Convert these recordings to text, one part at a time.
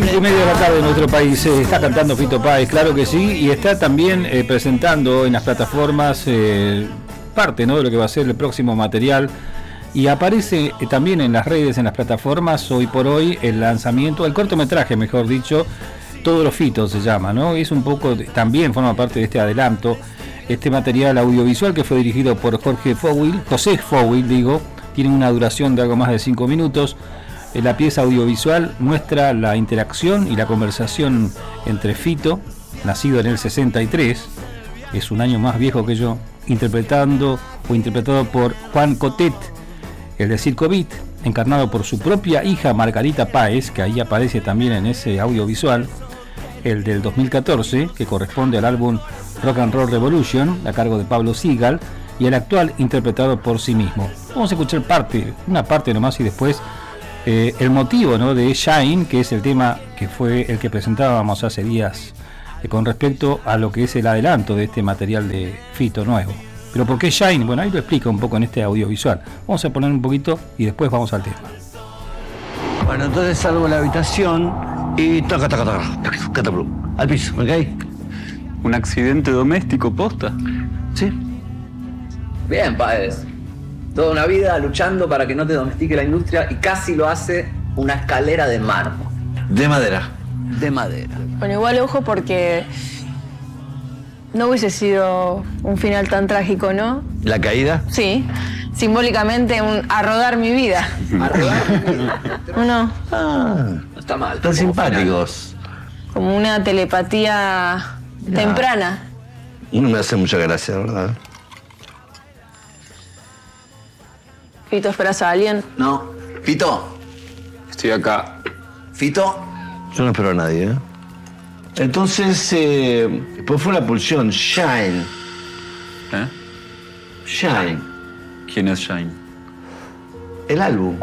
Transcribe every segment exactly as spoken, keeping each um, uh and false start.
Cinco y media de la tarde en nuestro país. Eh, está cantando Fito Páez, claro que sí, y está también eh, presentando en las plataformas eh, parte, ¿no?, de lo que va a ser el próximo material. Y aparece eh, también en las redes, en las plataformas, hoy por hoy, el lanzamiento, el cortometraje, mejor dicho, Todos los Fitos se llama, ¿no? Es un poco, de, también forma parte de este adelanto, este material audiovisual que fue dirigido por Jorge Fowil, José Fowil, digo, tiene una duración de algo más de cinco minutos. La pieza audiovisual muestra la interacción y la conversación entre Fito, nacido en el sesenta y tres, es un año más viejo que yo, interpretando o interpretado por Juan Cotet, el de Circo Beat, encarnado por su propia hija Margarita Páez, que ahí aparece también en ese audiovisual, el del dos mil catorce, que corresponde al álbum Rock and Roll Revolution, a cargo de Pablo Sigal, y el actual interpretado por sí mismo. Vamos a escuchar parte, una parte nomás y después Eh, el motivo, ¿no?, de Shine, que es el tema que fue el que presentábamos hace días eh, con respecto a lo que es el adelanto de este material de Fito nuevo. Pero ¿por qué Shine? Bueno, ahí lo explica un poco en este audiovisual. Vamos a poner un poquito y después vamos al tema. Bueno, entonces salgo de la habitación y toca, toca, toca, toca, al piso, ¿me caí? ¿Un accidente doméstico posta? Sí. Bien, Páez. Toda una vida luchando para que no te domestique la industria y casi lo hace una escalera de mármol. De madera. De madera. Bueno, igual ojo porque no hubiese sido un final tan trágico, ¿no? ¿La caída? Sí, simbólicamente un, a rodar mi vida. A rodar mi vida. ¿O no? Ah, No está mal. están simpáticos. Como una telepatía Ya. temprana. No me hace mucha gracia, ¿verdad? Fito, ¿esperas a alguien? No. Fito. Estoy acá. Fito. Yo no espero a nadie, ¿eh? Entonces, eh, después fue la pulsión, Shine. ¿Eh? Shine. ¿Quién es Shine? El álbum.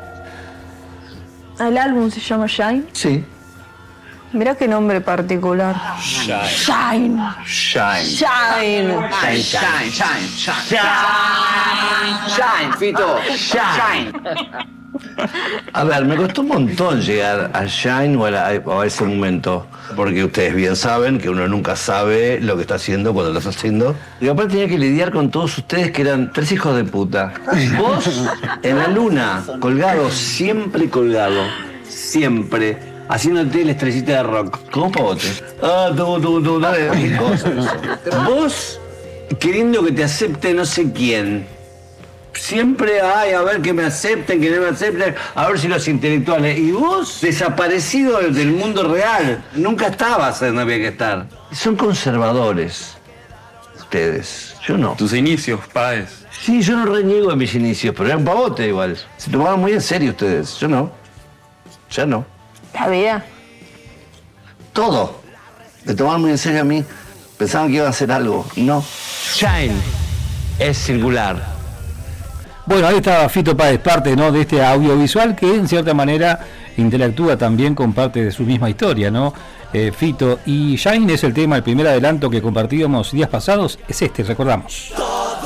¿El álbum se llama Shine? Sí. Mirá qué nombre particular. Shine. Shine. Shine. Shine. Shine, shine, shine, shine. Shine, Fito. Shine. A ver, me costó un montón llegar a Shine o a, la- o a ese momento. Porque ustedes bien saben que uno nunca sabe lo que está haciendo cuando lo está haciendo. Y aparte tenía que lidiar con todos ustedes que eran tres hijos de puta. Vos en la luna, colgado, siempre colgado. Siempre. Haciéndote la estrellita de rock. Como pavote. Ah, tú, tú, tú, dale. Qué cosa eso. Vos queriendo que te acepte no sé quién. Siempre, ay, a ver que me acepten, que no me acepten, a ver si los intelectuales. Y vos, desaparecido del mundo real, nunca estabas donde había que estar. Son conservadores, ustedes. Yo no. Tus inicios, Páez. Sí, yo no reniego de mis inicios, pero eran pavote igual. Se tomaban muy en serio ustedes. Yo no. Ya no. La vida. Todo. Me tomaban muy en serio a mí. Pensaban que iba a hacer algo. No. Shine es singular. Bueno, ahí estaba Fito Páez, parte, ¿no?, de este audiovisual que en cierta manera interactúa también con parte de su misma historia, ¿no? Eh, Fito y Shine es el tema, el primer adelanto que compartíamos días pasados, es este, recordamos.